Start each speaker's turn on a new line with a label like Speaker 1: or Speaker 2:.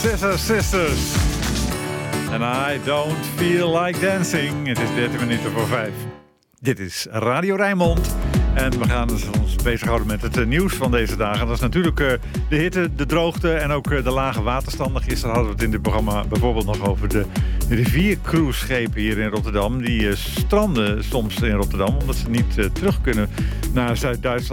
Speaker 1: Scissor Sisters. And I don't feel like dancing. Het is 13 minuten voor 5. Dit is Radio Rijnmond. En we gaan ons bezighouden met het nieuws van deze dagen. Dat is natuurlijk de hitte, de droogte en ook de lage waterstanden. Gisteren hadden we het in dit programma bijvoorbeeld nog over de riviercruiseschepen hier in Rotterdam. Die stranden soms in Rotterdam omdat ze niet terug kunnen naar Zuid-Duitsland.